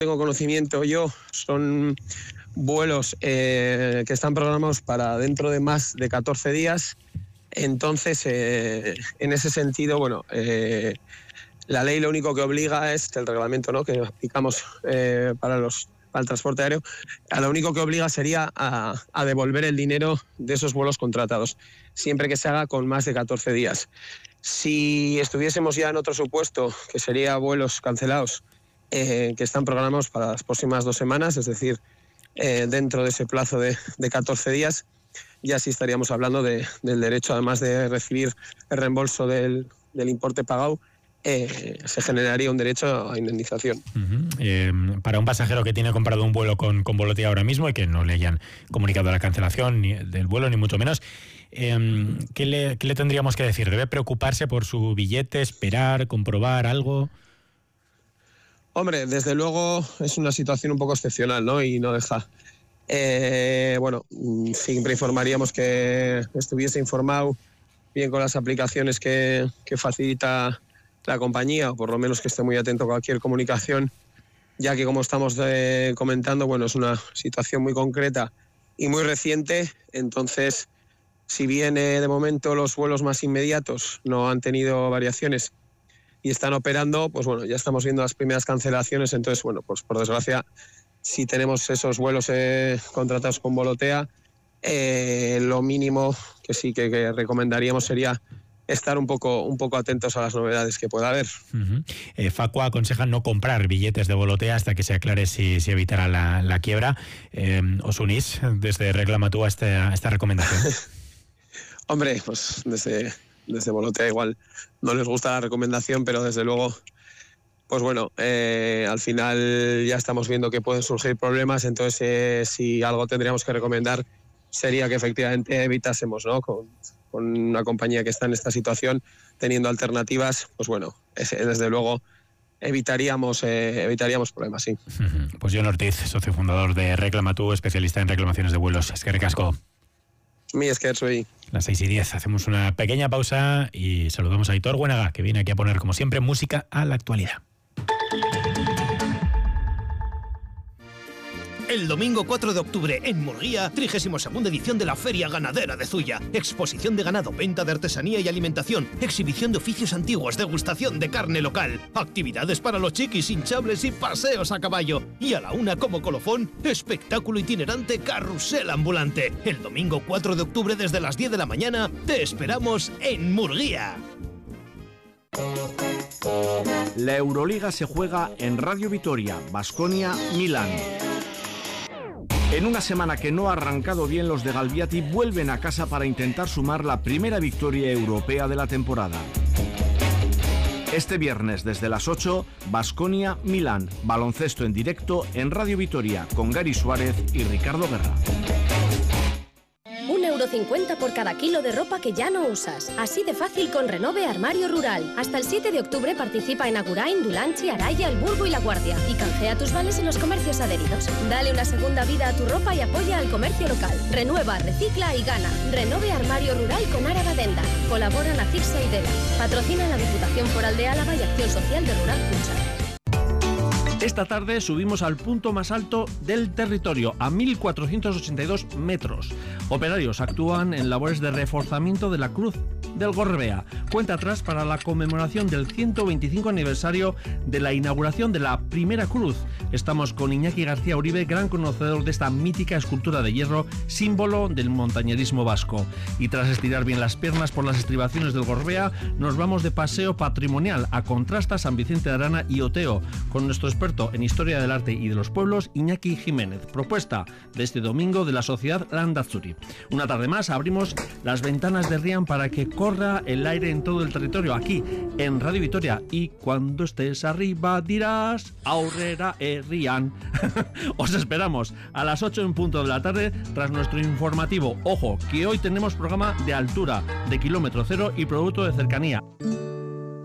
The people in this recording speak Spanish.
tengo conocimiento yo, son vuelos que están programados para dentro de más de 14 días. Entonces, en ese sentido, bueno, la ley lo único que obliga es el reglamento, ¿no?, que aplicamos para el transporte aéreo, lo único que obliga sería a devolver el dinero de esos vuelos contratados, siempre que se haga con más de 14 días. Si estuviésemos ya en otro supuesto, que sería vuelos cancelados, que están programados para las próximas 2 semanas, es decir, dentro de ese plazo de 14 días, ya sí estaríamos hablando del derecho, además de recibir el reembolso del importe pagado, se generaría un derecho a indemnización. Para un pasajero que tiene comprado un vuelo con Volotea ahora mismo y que no le hayan comunicado la cancelación ni del vuelo, ni mucho menos, ¿qué le tendríamos que decir? ¿Debe preocuparse por su billete, esperar, comprobar algo? Hombre, desde luego es una situación un poco excepcional, ¿no? Y no deja... bueno, siempre informaríamos que estuviese informado bien con las aplicaciones que facilita la compañía, o por lo menos que esté muy atento a cualquier comunicación, ya que, como estamos comentando, bueno, es una situación muy concreta y muy reciente. Entonces, si bien de momento los vuelos más inmediatos no han tenido variaciones y están operando, pues bueno, ya estamos viendo las primeras cancelaciones. Entonces, bueno, pues por desgracia, si tenemos esos vuelos contratados con Volotea, lo mínimo que sí que recomendaríamos sería estar un poco atentos a las novedades que pueda haber. Facua aconseja no comprar billetes de Volotea hasta que se aclare si evitará la quiebra. ¿Os unís desde Reclama Tú a esta recomendación? Hombre, pues desde Volotea igual no les gusta la recomendación, pero desde luego, pues bueno, al final ya estamos viendo que pueden surgir problemas. Entonces, si algo tendríamos que recomendar sería que efectivamente evitásemos, ¿no?, con una compañía que está en esta situación, teniendo alternativas, pues bueno, desde luego evitaríamos problemas, sí. Pues Jon Ortiz, socio fundador de Reclama Tú, especialista en reclamaciones de vuelos. Eskerrik asko. Mi esker, soy. Las 6:10, hacemos una pequeña pausa y saludamos a Aitor Buenaga, que viene aquí a poner, como siempre, música a la actualidad. El domingo 4 de octubre en Murguía, 32ª edición de la Feria Ganadera de Zuya. Exposición de ganado, venta de artesanía y alimentación, exhibición de oficios antiguos, degustación de carne local, actividades para los chiquis, hinchables y paseos a caballo. Y a la 1 como colofón, espectáculo itinerante carrusel ambulante. El domingo 4 de octubre desde las 10 de la mañana te esperamos en Murguía. La Euroliga se juega en Radio Vitoria, Baskonia, Milán. En una semana que no ha arrancado bien, los de Galbiati vuelven a casa para intentar sumar la primera victoria europea de la temporada. Este viernes desde las 8, Baskonia, Milán, baloncesto en directo en Radio Vitoria con Gary Suárez y Ricardo Guerra. 1,50 € por cada kilo de ropa que ya no usas. Así de fácil con Renove Armario Rural. Hasta el 7 de octubre participa en Agurain, Dulanchi, Araya, El Burgo y La Guardia. Y canjea tus vales en los comercios adheridos. Dale una segunda vida a tu ropa y apoya al comercio local. Renueva, recicla y gana. Renove Armario Rural con Áraba Denda. Colaboran Acirsa y Dela. Patrocina la Diputación Foral de Álava y Acción Social de Rural Funchal. Esta tarde subimos al punto más alto del territorio, a 1.482 metros. Operarios actúan en labores de reforzamiento de la cruz del Gorbea. Cuenta atrás para la conmemoración del 125 aniversario de la inauguración de la primera cruz. Estamos con Iñaki García Uribe, gran conocedor de esta mítica escultura de hierro, símbolo del montañerismo vasco. Y tras estirar bien las piernas por las estribaciones del Gorbea, nos vamos de paseo patrimonial a Contrasta, San Vicente de Arana y Oteo, con nuestro experto en historia del arte y de los pueblos, Iñaki Jiménez. Propuesta de este domingo de la Sociedad Landazuri. Una tarde más abrimos las ventanas de Rian para que corra el aire en todo el territorio, aquí en Radio Vitoria. Y cuando estés arriba dirás aurrera Rian. Os esperamos a las 8 en punto de la tarde tras nuestro informativo. Ojo, que hoy tenemos programa de altura, de kilómetro cero y producto de cercanía.